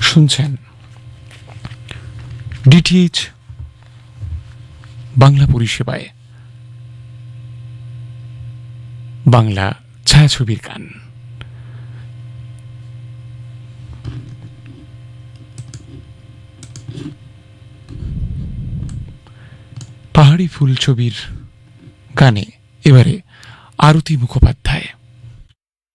শুনছেন ডিটিএইচ বাংলা পরিষেবায় বাংলা ছায়াছবির গান। পাহাড়ি ফুল ছবির গানে এবারে আরতি মুখোপাধ্যায়